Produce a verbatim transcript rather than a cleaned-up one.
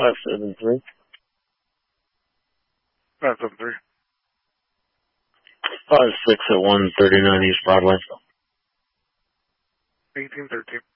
five seven three. five seven three. five six at one thirty-nine East Broadway. eighteen thirteen.